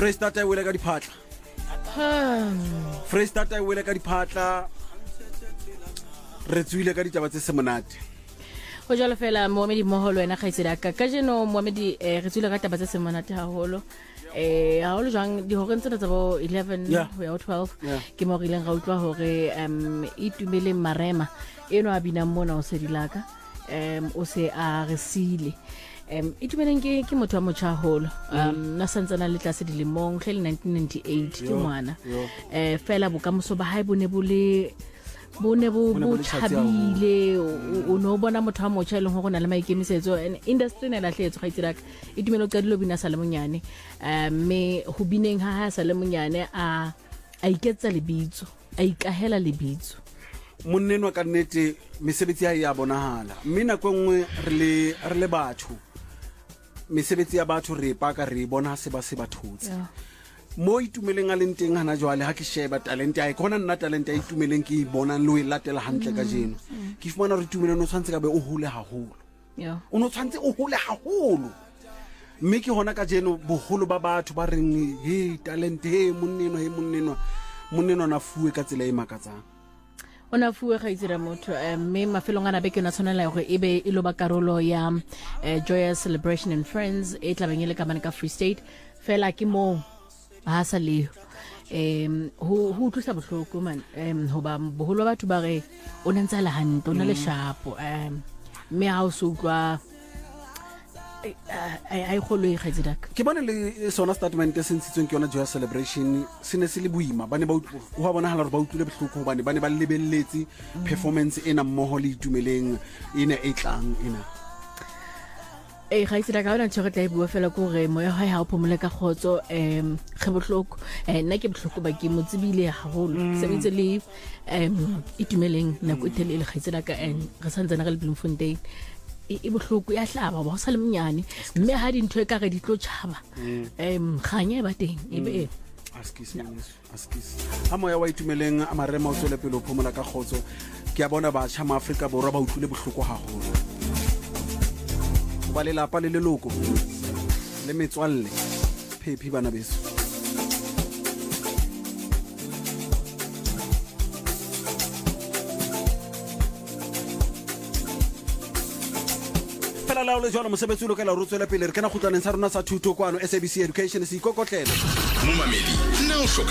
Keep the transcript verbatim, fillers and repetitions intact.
Freestata e wele ka diphatla Freestata e wele ka diphatla re tswile ka ditaba tse se monate go jalo fela Mohamedi Moholo wena kgaitsedi ka ka jeno Mohamedi re tswile ka taba tse se monate haholo eh haholo jang di hore ntse tsa bo eleven ho ya twelve ke mo rileng ga utlwa hore um itumele Marema eno a bina mona o se dilaka um o se a resile um itumeleng ke ke motho wa motsha holo um na santsana le tlase dilemong hle nineteen ninety-eight ke ngwana eh fela bokamoso ba hae bone bole bone bo bo thabile o no bona motho wa motsha le go na le maikemisetso industry ne la hletso ga itse raka itumelo ka dilo bina sa le monyane um me ho bineng ha ha sa le monyane a a iketsa lebitso a ikahela lebitso monneno ka nnete mesebetsi ya ya bonahala mme na kwengwe re le re le batho mesebetsi ya batho re paka re bona se ba se bathotse mo itumeleng a leng teng hana jwale ha ke sheba talent ya ikona nna talent ya itumeleng ke bona le e latela hantle ka jeno ke fumana re itumeleng no tshwantse ka be o hole haholo ya o no tshwantse o hole haholo mme ke hona ka jeno boholo ba batho ba reng he talent he monneno he monneno monneno na fuwe ka tsela e makatsang ona fuwe ga itse ra motho mme mafelong ana beke na tshwanela gore ebe e lo ba karolo ya Joyous Celebration and Friends e tla bengele ka ka Free State fela ke mo ha sa le em ho ho thusa bohloko man em hoba boholo batho ba re o nantsa la hanto o na le shapo em me ha o se utlwa ai ai go lo e gaitsedaka ke bona le sona statement se ntshitsweng ke yona Joyous Celebration se ne se le boima bane ba ho bona hala re ba utlwile bohloko bane bane ba lebelletse performance ena mmoho le itumeleng ena e tlang ena e gaitsedaka ona tshwere tla e bua fela ko re moya ha ha o phomole ka khotso em ge bohloko eh nna ke bohloko ba ke motsibile haholo se itse le em itumeleng nako itele le gaitsedaka en re santsana re le Bloemfontein e bohloko ya hlaba ba sa le monyane mme ha dintho e ka re di tlo tshaba em khanye ba teng ebe askis askis ha moya wa itumeleng a Marema o tswele pele o phomola ka khotso ke a bona ba tshama ma Afrika borwa ba utlwile bohloko haholo ba le lapa le leloko le metswalle phephi bana beso fela la o le jwalo mosebetsi o lokela o tswela pele re kana khutlaneng sa rona sa thuto kwano S A B C Education se ikokotlele Momamedi nna o hloka